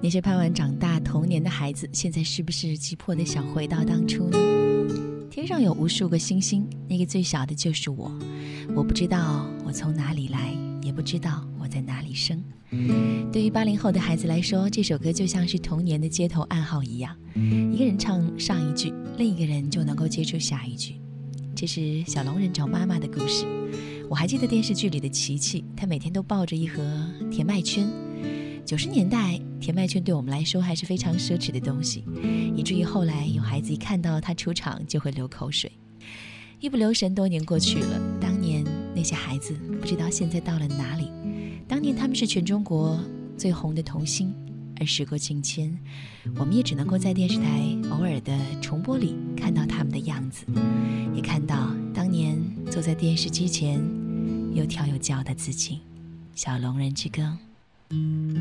那些盼望长大童年的孩子，现在是不是急迫地想回到当初呢？天上有无数个星星，那个最小的就是我。我不知道我从哪里来，也不知道我在哪里生。对于80后的孩子来说，这首歌就像是童年的街头暗号一样，一个人唱上一句，另一个人就能够接出下一句。这是小龙人找妈妈的故事。我还记得电视剧里的琪琪，她每天都抱着一盒甜麦圈。90年代甜麦圈对我们来说还是非常奢侈的东西，以至于后来有孩子一看到他出场就会流口水。一不留神，多年过去了，当年那些孩子不知道现在到了哪里。当年他们是全中国最红的童星，而时过境迁，我们也只能够在电视台偶尔的重播里看到他们的样子，也看到当年坐在电视机前又跳又叫的自己。小龙人之歌。